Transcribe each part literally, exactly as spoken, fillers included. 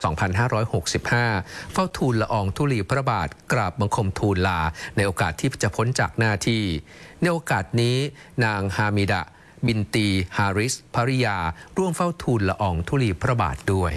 สองพันห้าร้อยหกสิบห้า เฝ้าทูลละอองธุลีพระบาทกราบบังคมทูลลาในโอกาสที่จะพ้นจากหน้าที่ในโอกาสนี้นางฮามิดะบินตีฮาริสภริยาร่วมเฝ้าทูลละอองธุลีพระบาทด้วย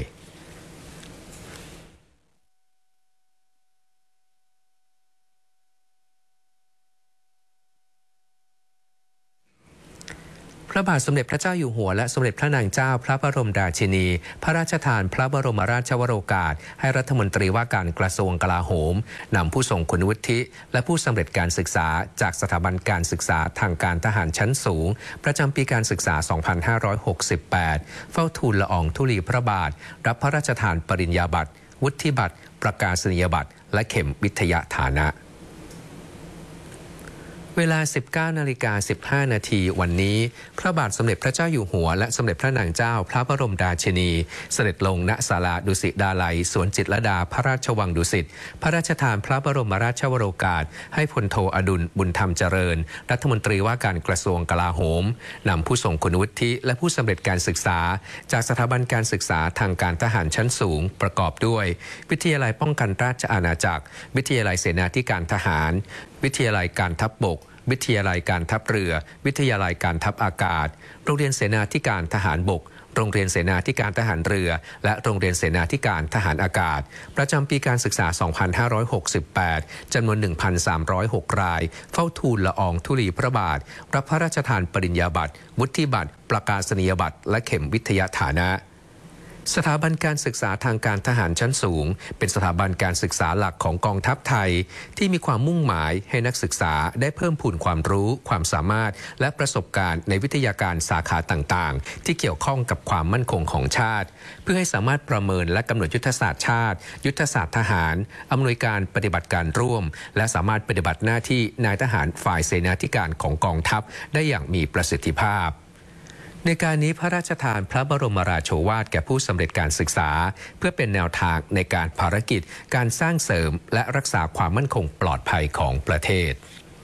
พระบาทสมเด็จพระเจ้าอยู่หัวและสมเด็จพระนางเจ้าพระบรมราชินีพระราชทานพระบรมราชวโรกาสให้รัฐมนตรีว่าการกระทรวงกลาโหมนำผู้ทรงคุณวุฒิและผู้สำเร็จการศึกษาจากสถาบันการศึกษาทางการทหารชั้นสูงประจำปีการศึกษา สองพันห้าร้อยหกสิบแปด เฝ้าทูลละอองธุลีพระบาทรับพระราชทานปริญญาบัตรวุฒิบัตรประกาศนียบัตรและเข็มวิทยาฐานะเวลา สิบเก้านาฬิกาสิบห้านาทีวันนี้พระบาทสมเด็จพระเจ้าอยู่หัวและสมเด็จพระนางเจ้าพระบรมราชินีเสด็จลงณศาลาดุสิตดาลัยสวนจิตรลดาพระราชวังดุสิตพระราชทานพระบรมราชวโรกาสให้พลโทอดุลบุญธรรมเจริญรัฐมนตรีว่าการกระทรวงกลาโหมนำผู้ทรงคุณวุฒิและผู้สำเร็จการศึกษาจากสถาบันการศึกษาทางการทหารชั้นสูงประกอบด้วยวิทยาลัยป้องกันราชอาณาจักรวิทยาลัยเสนาธิการทหารวิทยาลัยการทัพบกวิทยาลัยการทัพเรือวิทยาลัยการทัพอากาศโรงเรียนเสนาธิการทหารบกโรงเรียนเสนาธิการทหารเรือและโรงเรียนเสนาธิการทหารอากาศประจำปีการศึกษา สองพันห้าร้อยหกสิบแปด จำนวน หนึ่งพันสามร้อยหก รายเฝ้าทูลละอองธุลีพระบาทรับพระราชทานปริญญาบัตรวุฒิบัตรประกาศนียบัตรและเข็มวิทยาฐานะสถาบันการศึกษาทางการทหารชั้นสูงเป็นสถาบันการศึกษาหลักของกองทัพไทยที่มีความมุ่งหมายให้นักศึกษาได้เพิ่มพูนความรู้ความสามารถและประสบการณ์ในวิทยาการสาขาต่างๆที่เกี่ยวข้องกับความมั่นคงของชาติเพื่อให้สามารถประเมินและกำหนดยุทธศาสตร์ชาติยุทธศาสตร์ทหารอำนวยการปฏิบัติการร่วมและสามารถปฏิบัติหน้าที่นายทหารฝ่ายเสนาธิการของกองทัพได้อย่างมีประสิทธิภาพในการนี้พระราชทานพระบรมราโชวาทแก่ผู้สำเร็จการศึกษาเพื่อเป็นแนวทางในการภารกิจการสร้างเสริมและรักษาความมั่นคงปลอดภัยของประเทศ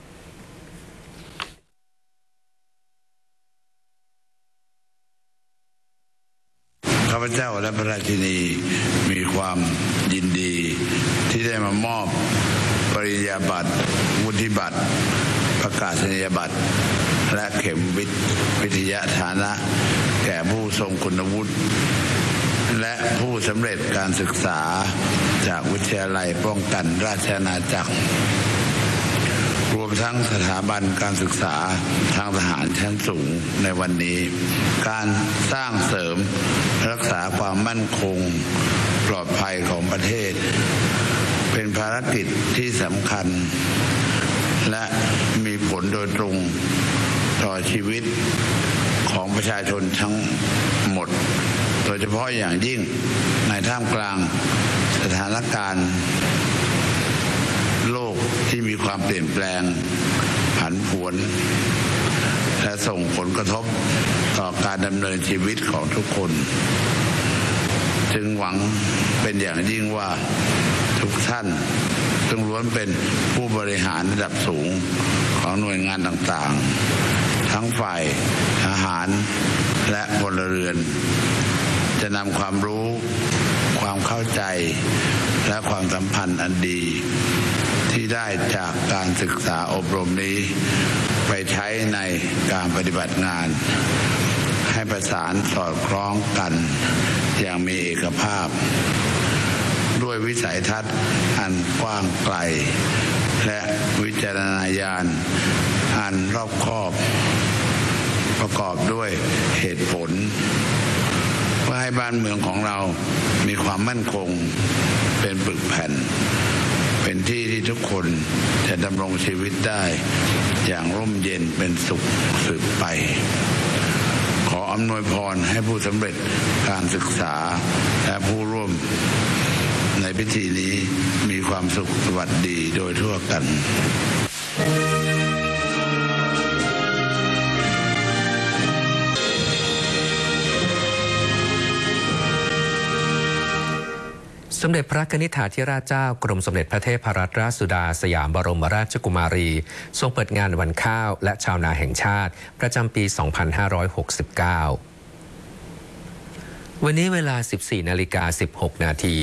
ข้าพเจ้าและพระราชินีมีความยินดีที่ได้มามอบปริญญาบัตรวุฒิบัตรประกาศนียบัตรและเข็มวิทยาฐานะแก่ผู้ทรงคุณวุฒิและผู้สำเร็จการศึกษาจากวิทยาลัยป้องกันราชอาณาจักรรวมทั้งสถาบันการศึกษาทางทหารชั้นสูงในวันนี้การสร้างเสริมรักษาความมั่นคงปลอดภัยของประเทศเป็นภารกิจที่สำคัญและมีผลโดยตรงต่อชีวิตของประชาชนทั้งหมดโดยเฉพาะอย่างยิ่งในท่ามกลางสถานการณ์โลกที่มีความเปลี่ยนแปลงผันผวนและส่งผลกระทบต่อการดำเนินชีวิตของทุกคนจึงหวังเป็นอย่างยิ่งว่าทุกท่านจงล้วนเป็นผู้บริหารระดับสูงของหน่วยงานต่างๆทั้งฝ่ายทหารและพลเรือนจะนำความรู้ความเข้าใจและความสัมพันธ์อันดีที่ได้จากการศึกษาอบรมนี้ไปใช้ในการปฏิบัติงานให้ประสานสอดคล้องกันอย่างมีเอกภาพด้วยวิสัยทัศน์อันกว้างไกลและวิจารณญาณอันรอบคอบประกอบด้วยเหตุผลเพื่อให้บ้านเมืองของเรามีความมั่นคงเป็นปึกแผ่นเป็นที่ที่ทุกคนจะดำรงชีวิตได้อย่างร่มเย็นเป็นสุขสืบไปขออำนวยพรให้ผู้สำเร็จการศึกษาและผู้ร่วมในพิธีนี้มีความสุขสวัสดีโดยทั่วกันสมเด็จพระกนิษฐาธิราชเจ้ากรมสมเด็จพระเทพรัตนราชสุดาสยามบรมราชกุมารีทรงเปิดงานวันข้าวและชาวนาแห่งชาติประจำปี สองพันห้าร้อยหกสิบเก้าวันนี้เวลา สิบสี่นาฬิกาสิบหกนาที